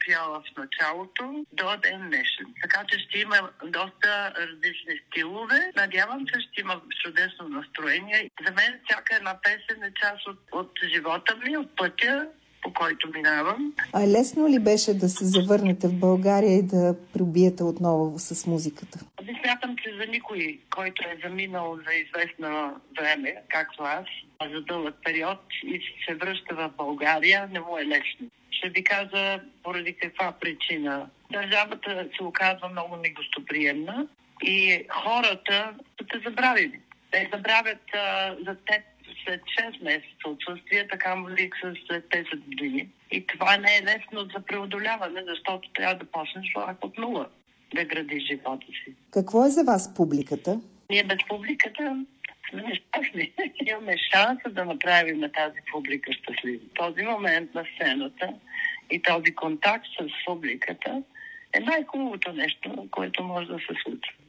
пяла в началото до ден днешен. Така че ще има доста различни стилове. Надявам се, ще има чудесно настроение. За мен всяка една песен е част от живота ми, от пътя, по който минавам. А лесно ли беше да се завърнете в България и да пробиете отново с музиката? Аз смятам, че за никой, който е заминал за известно време, както аз, за дълъг период и се връща в България, не му е лесно. Ще ви кажа поради каква причина. Държавата се оказва много негостоприемна и хората са те забравили. Те забравят за теб след 6 месеца отсъствие, така му ликса след 10 години. И това не е лесно за преодоляване, защото трябва да почнеш от нула да градиш живота си. Какво е за вас публиката? Ние без публиката сме нещастни. Имаме шанса да направим тази публика щастлива. Този момент на сцената и този контакт с публиката е най-хубавото нещо, което може да се случи.